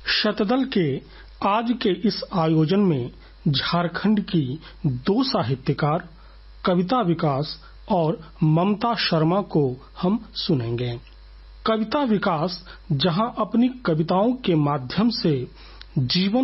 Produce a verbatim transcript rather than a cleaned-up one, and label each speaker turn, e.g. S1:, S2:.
S1: शतदल के आज के इस आयोजन में झारखंड की दो साहित्यकार कविता विकास और ममता शर्मा को हम सुनेंगे। कविता विकास जहां अपनी कविताओं के माध्यम से जीवन